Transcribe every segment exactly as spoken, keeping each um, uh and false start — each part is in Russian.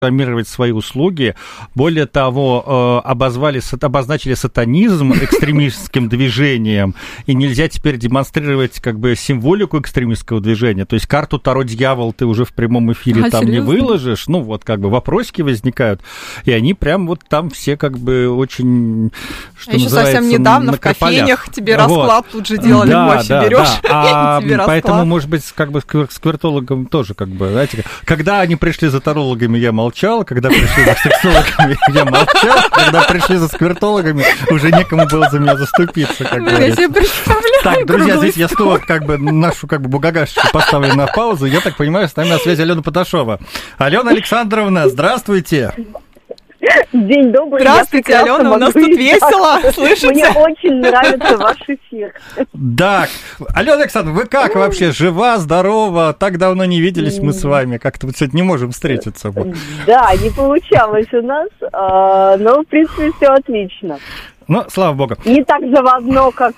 рекламировать свои услуги. Более того, обозвали, обозначили сатанизм экстремистским движением, и нельзя теперь демонстрировать как бы символику экстремистского движения. То есть карту Таро Дьявол ты уже в прямом эфире а, там серьезно? Не выложишь. Ну, вот как бы вопросики возникают, и они прям вот там все как бы очень, что еще называется, совсем недавно в кофейнях тебе расклад вот. Тут же делали, да, кофе да, берешь, да. А, и тебе поэтому, расклад. Может быть, как бы сквертологам тоже как бы, знаете, когда они пришли за тарологами, я молчал, когда пришли за сексологами, я молчал, когда пришли за сквертологами, уже некому было за меня заступиться, как говорится. Так, друзья, здесь я снова как бы нашу как бы бугагашечку поставлю на паузу. Я так понимаю, с нами на связи Алена Поташова. Алена Александровна, здравствуйте. День добрый. Здравствуйте, Алена, у нас тут весело, слышите? Мне очень нравится ваш эфир. Так, Алена Александровна, вы как вообще? Жива, здорова? Так давно не виделись мы с вами. Как-то вот сегодня не можем встретиться. Да, не получалось у нас, но в принципе все отлично. Ну, слава богу. Не так заводно, как,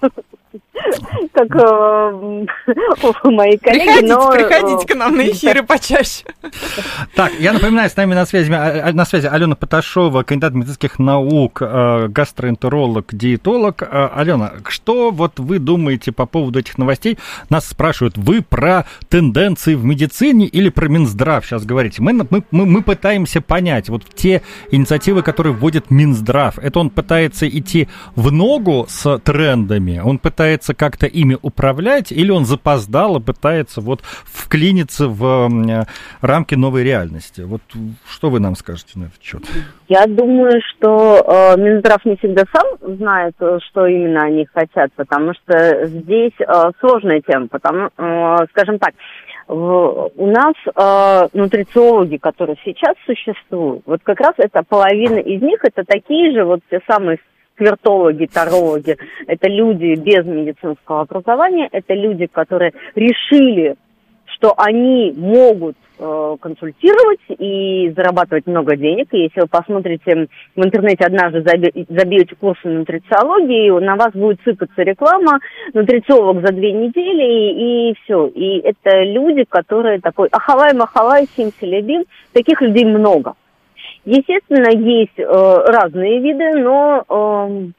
как э, мои коллеги. Приходите, но... приходите к нам на эфиры почаще. Так, я напоминаю, с нами на связи, на связи Алена Поташова, кандидат медицинских наук, гастроэнтеролог, диетолог. Алена, что вот вы думаете по поводу этих новостей? Нас спрашивают, вы про тенденции в медицине или про Минздрав сейчас говорите? Мы, мы, мы пытаемся понять, вот те инициативы, которые вводит Минздрав, это он пытается идти в ногу с трендами, он пытается как-то ими управлять, или он запоздало пытается вот вклиниться в рамки новой реальности? Вот что вы нам скажете на этот счет? Я думаю, что э, Минздрав не всегда сам знает, что именно они хотят, потому что здесь э, сложная тема, потому, э, скажем так, в, у нас э, нутрициологи, которые сейчас существуют, вот как раз это половина из них, это такие же вот те самые сквертологи, тарологи, это люди без медицинского образования, это люди, которые решили, что они могут э, консультировать и зарабатывать много денег. И если вы посмотрите в интернете однажды, заби- забьете курсы нутрициологии, на вас будет сыпаться реклама, нутрициолог за две недели, и, и все. И это люди, которые такой ахалай-махалай, сим-селебим, таких людей много. Естественно, есть э, разные виды, но э,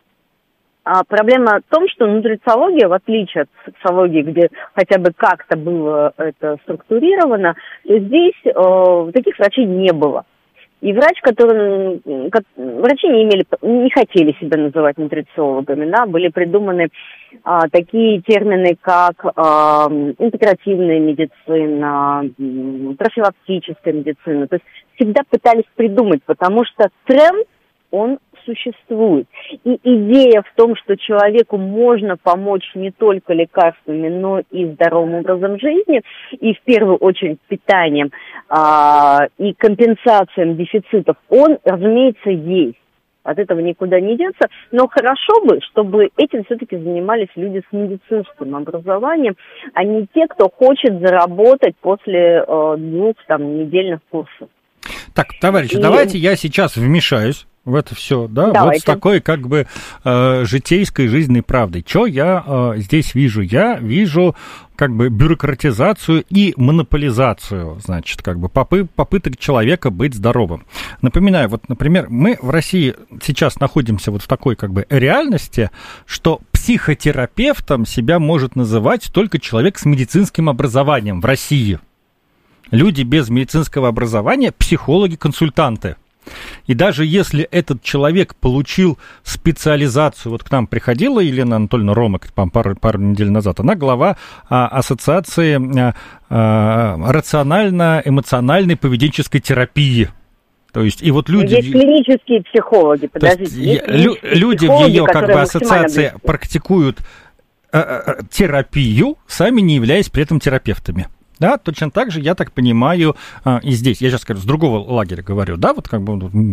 а проблема в том, что нутрициология, в отличие от сексологии, где хотя бы как-то было это структурировано, то здесь э, таких врачей не было. И врач, который, как, врачи не имели, не хотели себя называть нутрициологами, да, были придуманы а, такие термины, как а, интегративная медицина, профилактическая медицина. То есть всегда пытались придумать, потому что тренд, он существует. И идея в том, что человеку можно помочь не только лекарствами, но и здоровым образом жизни, и в первую очередь питанием а, и компенсацией дефицитов, он, разумеется, есть. От этого никуда не деться. Но хорошо бы, чтобы этим все-таки занимались люди с медицинским образованием, а не те, кто хочет заработать после э, двух там, недельных курсов. Так, товарищи, и... давайте я сейчас вмешаюсь в это все, да, Давайте. Вот с такой как бы э, житейской жизненной правдой. Что я э, здесь вижу? Я вижу как бы бюрократизацию и монополизацию, значит, как бы попы- попыток человека быть здоровым. Напоминаю, вот, например, мы в России сейчас находимся вот в такой как бы реальности, что психотерапевтом себя может называть только человек с медицинским образованием в России. Люди без медицинского образования – психологи-консультанты. И даже если этот человек получил специализацию, вот к нам приходила Елена Анатольевна Ромак пару, пару недель назад, она глава а, Ассоциации а, а, рационально-эмоциональной поведенческой терапии. То есть, и вот люди... Есть клинические психологи, подождите. Есть лю- люди в ее как бы ассоциации практикуют а, а, терапию, сами не являясь при этом терапевтами. Да, точно так же, я так понимаю, и здесь, я сейчас скажу, с другого лагеря говорю, да, вот как бы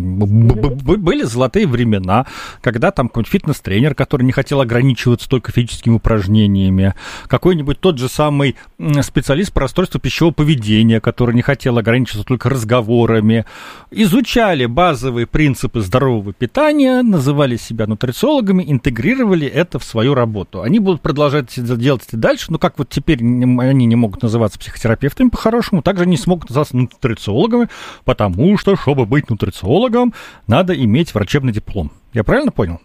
были золотые времена, когда там какой-нибудь фитнес-тренер, который не хотел ограничиваться только физическими упражнениями, какой-нибудь тот же самый специалист по расстройству пищевого поведения, который не хотел ограничиваться только разговорами, изучали базовые принципы здорового питания, называли себя нутрициологами, интегрировали это в свою работу. Они будут продолжать это делать и дальше, но как вот теперь они не могут называться психотерапевтами, психотерапевтами по-хорошему, также не смогут называться нутрициологами, потому что, чтобы быть нутрициологом, надо иметь врачебный диплом. Я правильно понял?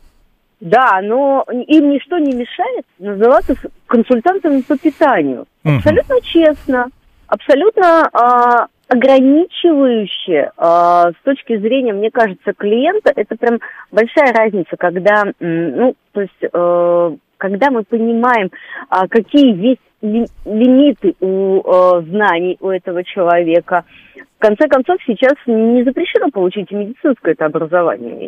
Да, но им ничто не мешает называться консультантами по питанию. Uh-huh. Абсолютно честно, абсолютно а, ограничивающе а, с точки зрения, мне кажется, клиента. Это прям большая разница, когда, ну, то есть, а, когда мы понимаем, а, какие есть ли, лимиты у а, знаний у этого человека. В конце концов, сейчас не запрещено получить медицинское это образование.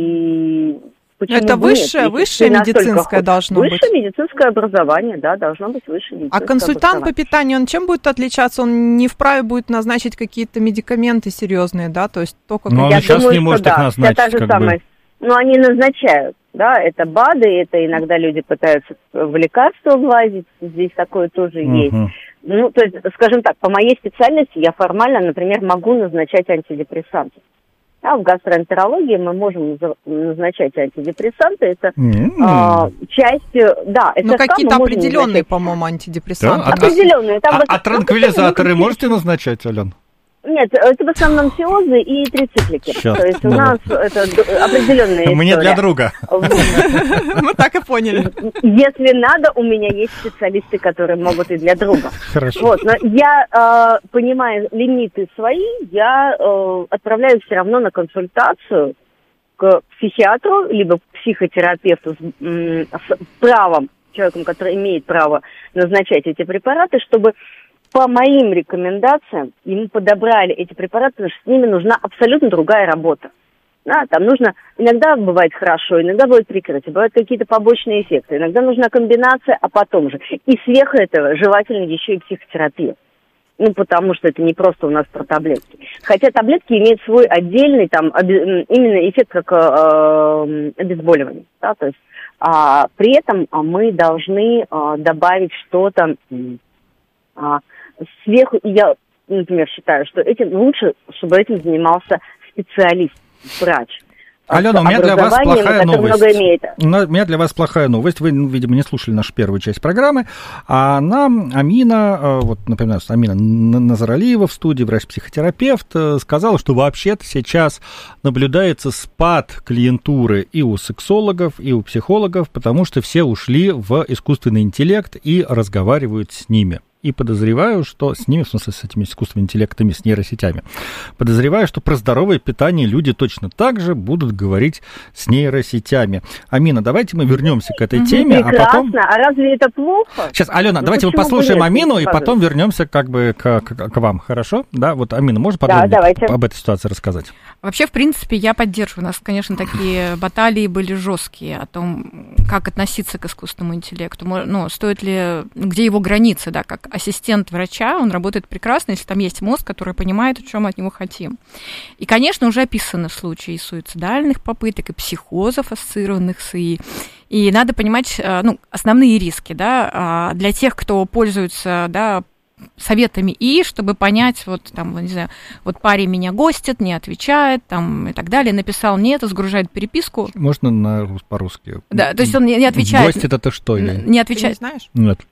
И почему это высшее, нет? высшее медицинское должно высшее быть. Высшее медицинское образование, да, должно быть высшее медицинское А консультант по питанию, он чем будет отличаться? Он не вправе будет назначить какие-то медикаменты серьезные, да? То есть то, как... Но он Я сейчас думаю, не может да, их назначить. Та же как самая... бы. Ну, они назначают, да, это БАДы, это иногда люди пытаются в лекарства влазить, здесь такое тоже uh-huh. есть. Ну, то есть, скажем так, по моей специальности я формально, например, могу назначать антидепрессанты. А в гастроэнтерологии мы можем назначать антидепрессанты. Это mm-hmm. а, часть, да, ну, какие-то определенные, по-моему, антидепрессанты. Да? Определенные. Там а, а транквилизаторы можете назначать, Алена? Нет, это в основном сиозы и трициклики. Черт, То есть у нас это определенные истории. Мне для друга. Мы так и поняли. Если надо, у меня есть специалисты, которые могут и для друга. Хорошо. Вот, но я, э, понимая лимиты свои, я э, отправляю все равно на консультацию к психиатру, либо к психотерапевту с, м, с правом, человеком, который имеет право назначать эти препараты, чтобы по моим рекомендациям ему подобрали эти препараты, потому что с ними нужна абсолютно другая работа. Да, там нужно, иногда бывает хорошо, иногда бывает прикрытие, бывают какие-то побочные эффекты, иногда нужна комбинация, а потом же. И сверх этого желательно еще и психотерапия. Ну, потому что это не просто у нас про таблетки. Хотя таблетки имеют свой отдельный, там, оби- именно эффект как э, обезболивание. Да, то есть, а, при этом мы должны а, добавить что-то... А, сверху, и я, например, считаю, что этим лучше, чтобы этим занимался специалист, врач. Алена, у меня для вас плохая новость. У меня для вас плохая новость. Вы, видимо, не слушали нашу первую часть программы. А нам Амина, вот, например, Амина Назаралиева в студии, врач-психотерапевт, сказала, что вообще-то сейчас наблюдается спад клиентуры и у сексологов, и у психологов, потому что все ушли в искусственный интеллект и разговаривают с ними. И подозреваю, что с ними, в смысле, с этими искусственными интеллектами, с нейросетями, подозреваю, что про здоровое питание люди точно так же будут говорить с нейросетями. Амина, давайте мы вернемся к этой теме. Прекрасно. А потом... А разве это плохо? Сейчас, Алена, ну, давайте мы послушаем Амину, и потом вернемся как бы к, к, к вам, хорошо? Да, вот Амина, можешь подробнее да, об этой ситуации рассказать? Вообще, в принципе, я поддерживаю. У нас, конечно, такие баталии были жесткие о том, как относиться к искусственному интеллекту. Ну, стоит ли, где его границы, да, как ассистент врача, он работает прекрасно, если там есть мозг, который понимает, о чем мы от него хотим. И, конечно, уже описаны случаи суицидальных попыток и психозов, ассоциированных с ИИ. И надо понимать, ну, основные риски, да, для тех, кто пользуется, да, советами И, чтобы понять, вот там, не знаю, вот парень меня гостит, не отвечает, там, и так далее, написал нет, загружает переписку. Можно на по-русски? Да, то есть он не, не отвечает. Гостит это что? Или... Не отвечает. Ты не знаешь? Нет.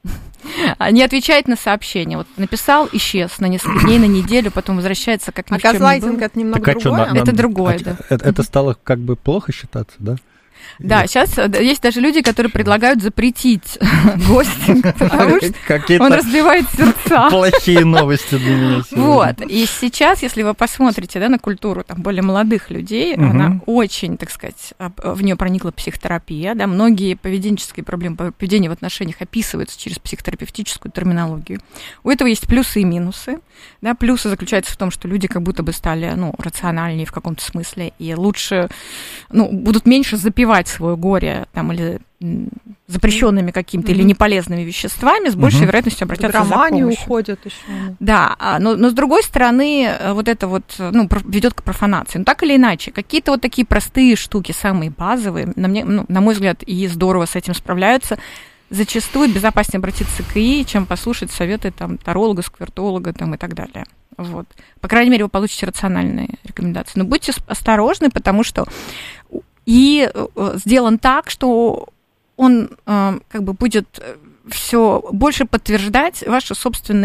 Не отвечает на сообщение. Вот написал, исчез на несколько дней, на неделю, потом возвращается, как ни а в чем не было. газлайтинг это немного так, а другое? что, на, это на, другое, а, да. Это, это стало как бы плохо считаться, да? Да, сейчас есть даже люди, которые предлагают запретить гостинг, потому что он разбивает сердца. Плохие новости для меня сегодня. Вот, и сейчас, если вы посмотрите, да, на культуру там более молодых людей, угу. она очень, так сказать, в нее проникла психотерапия, да, многие поведенческие проблемы, поведение в отношениях описываются через психотерапевтическую терминологию. У этого есть плюсы и минусы, да, плюсы заключаются в том, что люди как будто бы стали, ну, рациональнее в каком-то смысле и лучше, ну, будут меньше запивать свое горе там, или запрещенными какими-то mm-hmm. или неполезными веществами, с большей mm-hmm. вероятностью обратятся за помощью. уходят еще. Да, но, но с другой стороны, вот это вот, ну, ведет к профанации. Но так или иначе, какие-то вот такие простые штуки, самые базовые, на, мне, ну, на мой взгляд, и здорово с этим справляются, зачастую безопаснее обратиться к ИИ, чем послушать советы там, таролога, сквертолога там, и так далее. Вот. По крайней мере, вы получите рациональные рекомендации. Но будьте осторожны, потому что и сделан так, что он э, как бы будет все больше подтверждать ваши собственные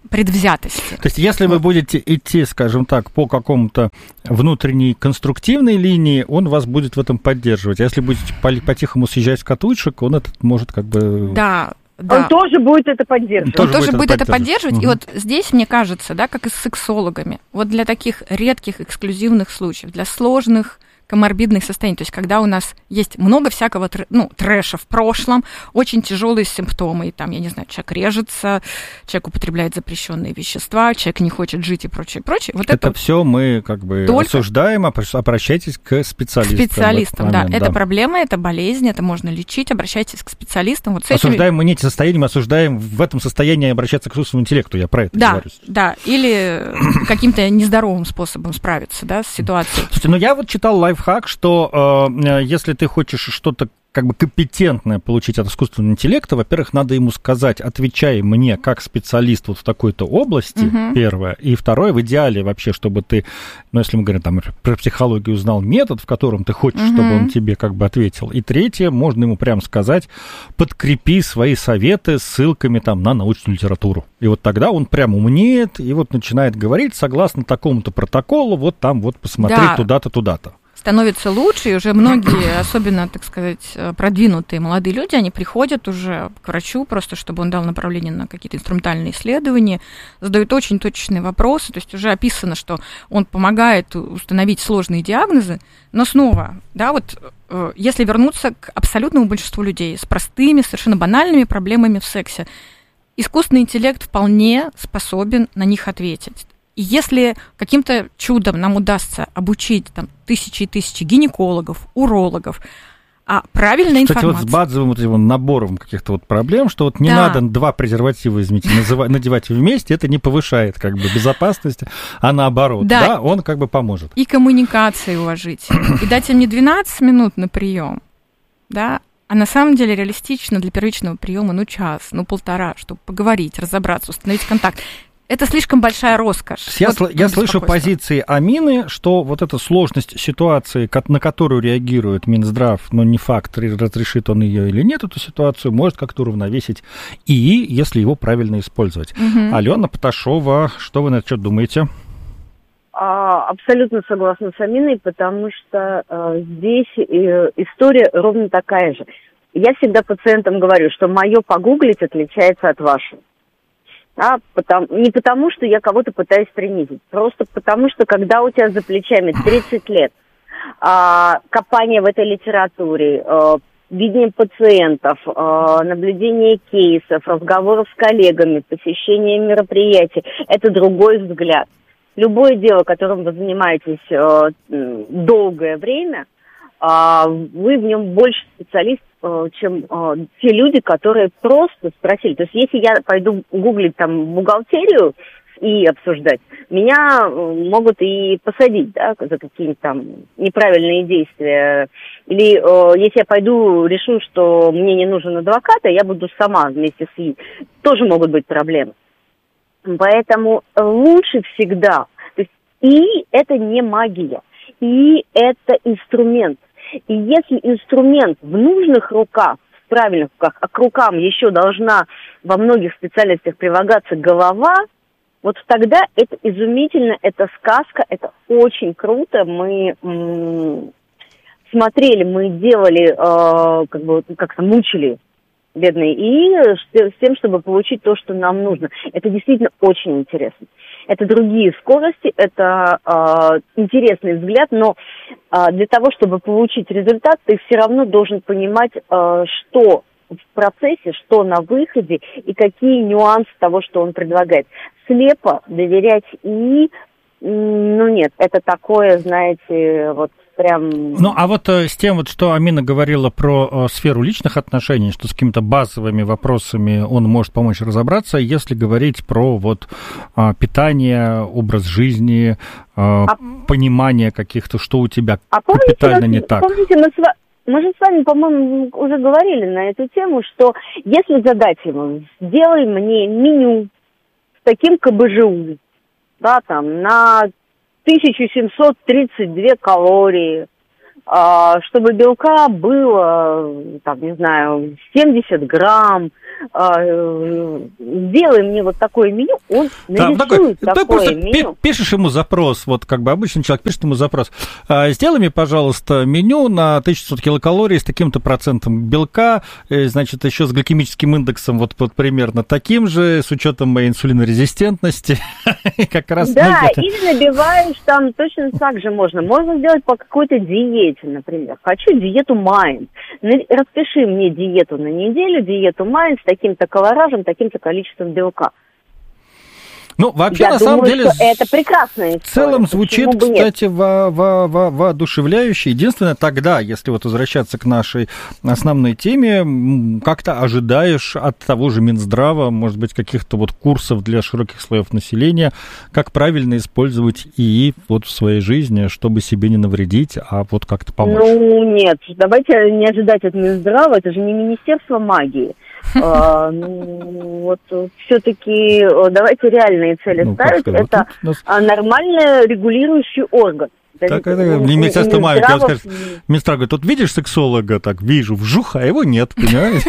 предвзятости. То есть, если вот. Вы будете идти, скажем так, по какому-то внутренней конструктивной линии, он вас будет в этом поддерживать. А если будете по-тихому съезжать с катушек, он этот может как бы... Да. Да. Он тоже будет это поддерживать. Он тоже, тоже будет это поддерживать. Угу. И вот здесь, мне кажется, да, как и с сексологами, вот для таких редких эксклюзивных случаев, для сложных коморбидных состояний, то есть когда у нас есть много всякого ну, трэша в прошлом, очень тяжелые симптомы, и там, я не знаю, человек режется, человек употребляет запрещенные вещества, человек не хочет жить и прочее, прочее. Вот это, это все мы как бы осуждаем, обращайтесь к специалистам. Специалистам, да. Это да. проблема, это болезнь, это можно лечить, обращайтесь к специалистам. Вот с осуждаем этим... мы не эти состояния, мы осуждаем в этом состоянии обращаться к искусственному интеллекту, я про это да, говорю. Да, или каким-то нездоровым способом справиться, да, с ситуацией. Слушайте, ну я вот читал лайфхак, что э, если ты хочешь что-то как бы компетентное получить от искусственного интеллекта, во-первых, надо ему сказать, отвечай мне как специалист вот в такой-то области, uh-huh. первое, и второе, в идеале вообще, чтобы ты, ну, если мы говорим там про психологию, узнал метод, в котором ты хочешь, uh-huh. чтобы он тебе как бы ответил, и третье, можно ему прямо сказать, подкрепи свои советы ссылками там на научную литературу, и вот тогда он прям умнеет, и вот начинает говорить, согласно такому-то протоколу, вот там вот посмотреть да. туда-то, туда-то. Становится лучше, и уже многие, особенно, так сказать, продвинутые молодые люди, они приходят уже к врачу, просто чтобы он дал направление на какие-то инструментальные исследования, задают очень точечные вопросы, то есть уже описано, что он помогает установить сложные диагнозы, но снова, да, вот если вернуться к абсолютному большинству людей с простыми, совершенно банальными проблемами в сексе, искусственный интеллект вполне способен на них ответить. И если каким-то чудом нам удастся обучить там, тысячи и тысячи гинекологов, урологов, а правильная информация... информация... Кстати, вот с базовым вот этим набором каких-то вот проблем, что вот не да. надо два презерватива, извините, надевать вместе, это не повышает как бы безопасности, а наоборот, да, да он как бы поможет. И коммуникации уважительной. И дать им не двенадцать минут на прием, да, а на самом деле реалистично для первичного приема ну час, ну полтора, чтобы поговорить, разобраться, установить контакт. Это слишком большая роскошь. Я, вот, сл- я слышу позиции Амины, что вот эта сложность ситуации, на которую реагирует Минздрав, но не факт, разрешит он ее или нет, эту ситуацию, может как-то уравновесить ИИ, если его правильно использовать. Угу. Алена Поташова, что вы на этот счет думаете? А, абсолютно согласна с Аминой, потому что а, здесь э, история ровно такая же. Я всегда пациентам говорю, что мое погуглить отличается от вашего. А, потому, не потому, что я кого-то пытаюсь принизить, просто потому, что когда у тебя за плечами тридцать лет а, копания в этой литературе, а, видение пациентов, а, наблюдение кейсов, разговоров с коллегами, посещение мероприятий, это другой взгляд. Любое дело, которым вы занимаетесь а, долгое время, а, вы в нем больше специалист, чем э, те люди, которые просто спросили. То есть если я пойду гуглить там бухгалтерию и обсуждать, меня э, могут и посадить, да, за какие-то там неправильные действия. Или э, если я пойду, решу, что мне не нужен адвокат, а я буду сама вместе с ней, тоже могут быть проблемы. Поэтому лучше всегда. То есть и это не магия, и это инструмент. И если инструмент в нужных руках, в правильных руках, а к рукам еще должна во многих специальностях прилагаться голова, вот тогда это изумительно, это сказка, это очень круто. Мы м- смотрели, мы делали, э, как бы как-то мучили бедные ИИ с тем, чтобы получить то, что нам нужно. Это действительно очень интересно. Это другие скорости, это э, интересный взгляд, но э, для того, чтобы получить результат, ты все равно должен понимать, э, что в процессе, что на выходе и какие нюансы того, что он предлагает. Слепо доверять ИИ, ну нет, это такое, знаете, вот прям... Ну, а вот э, с тем, вот, что Амина говорила про э, сферу личных отношений, что с какими-то базовыми вопросами он может помочь разобраться, если говорить про вот э, питание, образ жизни, э, а... понимание каких-то, что у тебя а капитально помните, не так. Помните, мы, с, мы же с вами, по-моему, уже говорили на эту тему, что если задать ему, сделай мне меню с таким КБЖУ, да, там, на тысяча семьсот тридцать две калории, чтобы белка было, там, не знаю, семьдесят грамм, сделай мне вот такое меню, он нарисует такой, такое просто меню. Пишешь ему запрос, вот как бы обычный человек пишет ему запрос, сделай мне, пожалуйста, меню на тысяча шестьсот килокалорий с таким-то процентом белка, значит, еще с гликемическим индексом вот, вот примерно таким же, с учетом моей инсулинорезистентности. Как раз да, или набиваешь там точно так же можно. Можно сделать по какой-то диете, например. Хочу диету Майнд. Распиши мне диету на неделю, диету Майнд с таким-то колоражем, таким-то количеством белка. Ну, вообще, Я на думаю, самом деле, что это прекрасная история. В целом звучит, кстати, во- во- во- воодушевляюще. Единственное, тогда, если вот возвращаться к нашей основной теме, как-то ожидаешь от того же Минздрава, может быть, каких-то вот курсов для широких слоев населения, как правильно использовать ИИ вот в своей жизни, чтобы себе не навредить, а вот как-то помочь. Ну, нет, давайте не ожидать от Минздрава, это же не Министерство магии. А, ну, вот все-таки давайте реальные цели ну, ставить. Вот это нас... нормальный регулирующий орган. Так, это не Министерство магии, я скажу, Минздрав говорит, тут видишь сексолога, так вижу, вжух, а его нет, понимаете?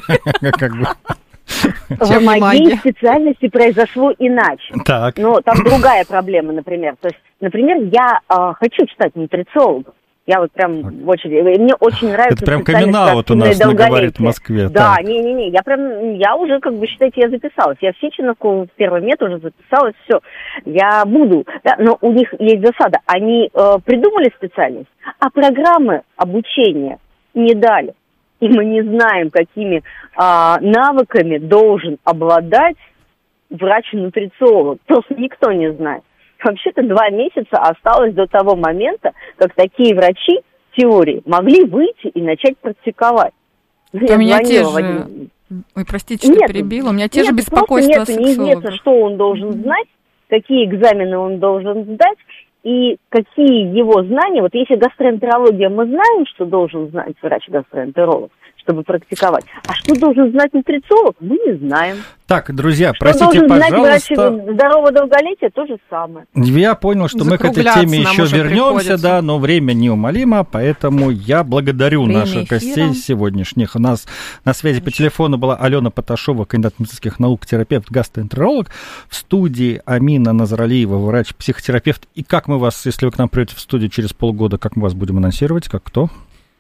В моей специальности произошло иначе. Так. Но там другая проблема, например. То есть, например, я э, хочу читать нутрициологов. Я вот прям так. в очереди. Мне очень нравится. Это прям камин-аут у нас наговорит в Москве. Да, не-не-не, я прям, я уже, как бы, считайте, я записалась. Я в Сеченовку в первый мед уже записалась, все. Я буду. Да, но у них есть засада. Они э, придумали специальность, а программы обучения не дали. И мы не знаем, какими а, навыками должен обладать врач-нутрициолог. Просто никто не знает. Вообще-то два месяца осталось до того момента, как такие врачи в теории могли выйти и начать практиковать. У меня те же... Ой, простите, что нет, перебила. У меня те нет, же беспокойства просто нет, неизвестно, что он должен знать, какие экзамены он должен сдать, и какие его знания, вот если гастроэнтерология, мы знаем, что должен знать врач-гастроэнтеролог, чтобы практиковать. А что должен знать нутрициолог, мы не знаем. Так, друзья, что простите, пожалуйста. Врач здорового долголетия то же самое. Я понял, что мы к этой теме еще вернемся, да, но время неумолимо, поэтому я благодарю время наших эфира. Гостей сегодняшних. У нас на связи по телефону была Алена Поташова, кандидат медицинских наук, терапевт, гастроэнтеролог. В студии Амина Назаралиева, врач-психотерапевт. И как мы вас, если вы к нам придете в студию через полгода, как мы вас будем анонсировать, как кто?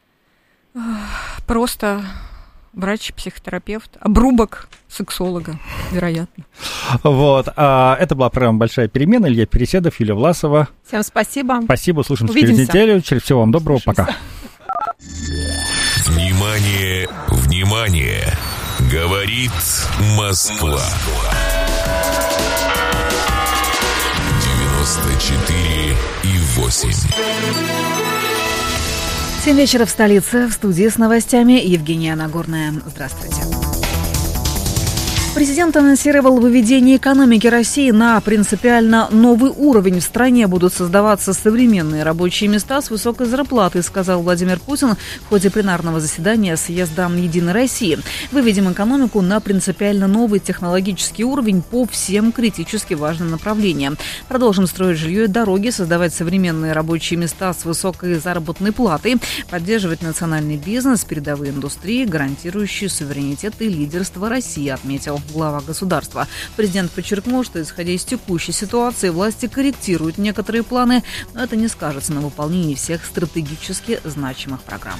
Просто врач-психотерапевт, обрубок сексолога, вероятно. Вот. А, это была программа «Большая перемена». Илья Переседов, Юлия Власова. Всем спасибо. Спасибо. Услышимся через неделю. Через всего вам доброго. Услышимся. Пока. Внимание, внимание! Говорит Москва. девяносто четыре и восемь. семь вечера в столице. В студии с новостями Евгения Нагорная. Здравствуйте. Президент анонсировал выведение экономики России на принципиально новый уровень. В стране будут создаваться современные рабочие места с высокой зарплатой, сказал Владимир Путин в ходе пленарного заседания съезда «Единой России». Выведем экономику на принципиально новый технологический уровень по всем критически важным направлениям. Продолжим строить жилье и дороги, создавать современные рабочие места с высокой заработной платой, поддерживать национальный бизнес, передовые индустрии, гарантирующие суверенитет и лидерство России, отметил глава государства. Президент подчеркнул, что, исходя из текущей ситуации, власти корректируют некоторые планы, но это не скажется на выполнении всех стратегически значимых программ.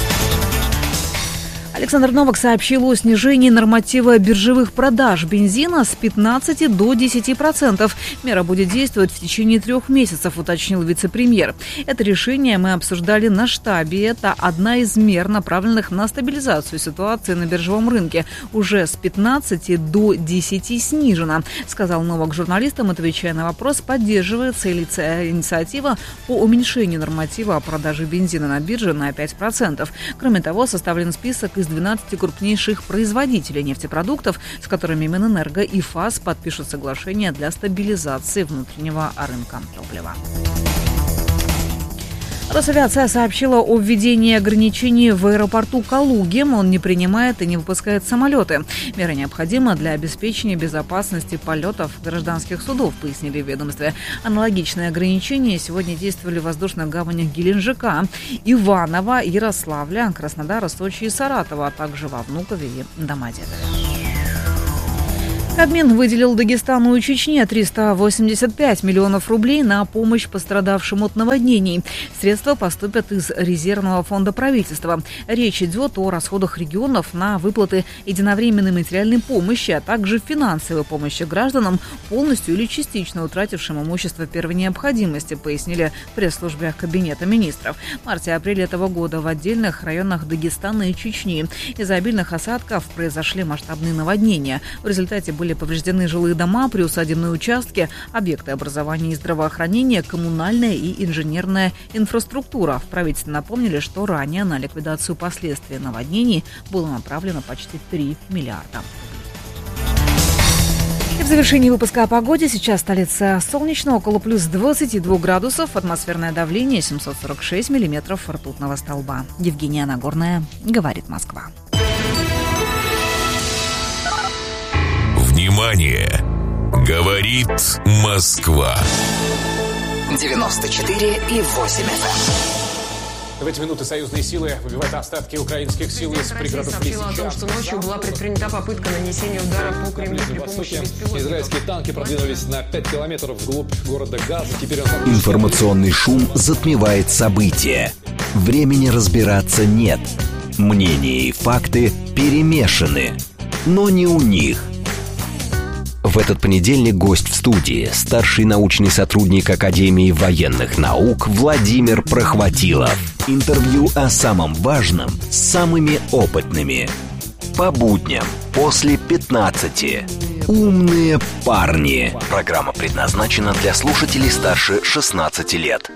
Александр Новак сообщил о снижении норматива биржевых продаж бензина с пятнадцати до десяти процентов. Мера будет действовать в течение трех месяцев, уточнил вице-премьер. Это решение мы обсуждали на штабе. Это одна из мер, направленных на стабилизацию ситуации на биржевом рынке. Уже с пятнадцати до десяти снижена, сказал Новак журналистам, отвечая на вопрос, поддерживается ли инициатива по уменьшению норматива о продаже бензина на бирже на пять процентов. Кроме того, составлен список из двенадцати крупнейших производителей нефтепродуктов, с которыми Минэнерго и ФАС подпишут соглашение для стабилизации внутреннего рынка топлива. Росавиация сообщила о введении ограничений в аэропорту Калуги. Он не принимает и не выпускает самолеты. Мера необходима для обеспечения безопасности полетов гражданских судов, пояснили в ведомстве. Аналогичные ограничения сегодня действовали в воздушных гаванях Геленджика, Иваново, Ярославля, Краснодара, Сочи и Саратова, а также во Внукове и Домодедове. Кабмин выделил Дагестану и Чечне триста восемьдесят пять миллионов рублей на помощь пострадавшим от наводнений. Средства поступят из резервного фонда правительства. Речь идет о расходах регионов на выплаты единовременной материальной помощи, а также финансовой помощи гражданам, полностью или частично утратившим имущество первой необходимости, пояснили в пресс-службе Кабинета министров. В марте-апреле этого года в отдельных районах Дагестана и Чечни из-за обильных осадков произошли масштабные наводнения. В результате были Были повреждены жилые дома, приусадебные участки, объекты образования и здравоохранения, коммунальная и инженерная инфраструктура. В правительстве напомнили, что ранее на ликвидацию последствий наводнений было направлено почти три миллиарда. И в завершении выпуска о погоде. Сейчас столица солнечно, около плюс двадцати двух градусов, атмосферное давление семьсот сорок шесть миллиметров ртутного столба. Евгения Нагорная, говорит Москва. Внимание! Говорит Москва. девяносто четыре и восемь эф эм. В эти минуты союзные силы выбивают остатки украинских сил из пригородов Лисича. Сообщила о том, что ночью была предпринята попытка нанесения удара по Кремлю при помощи беспилотников. Израильские танки продвинулись на пять километров вглубь города Газа. Теперь он... Информационный шум затмевает события. Времени разбираться нет. Мнения и факты перемешаны. Но не у них. В этот понедельник гость в студии – старший научный сотрудник Академии военных наук Владимир Прохватилов. Интервью о самом важном с самыми опытными. По будням после пятнадцати. Умные парни. Программа предназначена для слушателей старше шестнадцати лет.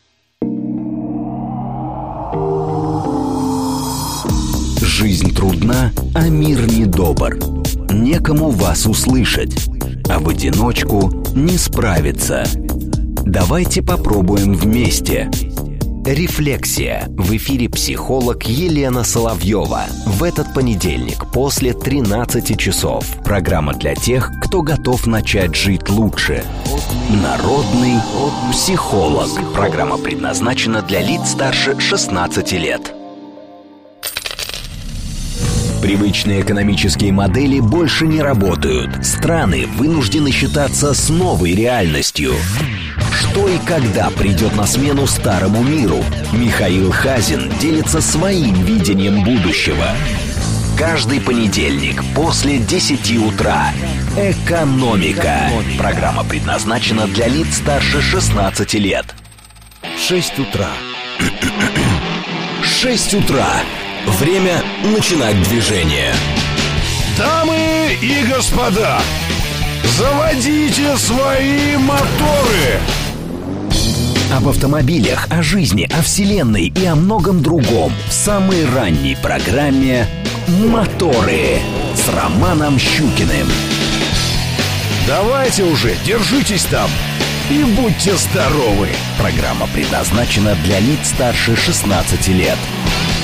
Жизнь трудна, а мир недобр. Некому вас услышать, а в одиночку не справиться. Давайте попробуем вместе. Рефлексия. В эфире психолог Елена Соловьева. В этот понедельник после тринадцати часов. Программа для тех, кто готов начать жить лучше. Народный психолог. Программа предназначена для лиц старше шестнадцати лет. Привычные экономические модели больше не работают. Страны вынуждены считаться с новой реальностью. Что и когда придет на смену старому миру? Михаил Хазин делится своим видением будущего. Каждый понедельник после десяти утра. Экономика. Программа предназначена для лиц старше шестнадцати лет. Шесть утра. Шесть утра. Время начинать движение. Дамы и господа, заводите свои моторы. Об автомобилях, о жизни, о вселенной и о многом другом в самой ранней программе «Моторы» с Романом Щукиным. Давайте уже, держитесь там и будьте здоровы. Программа предназначена для лиц старше шестнадцати лет.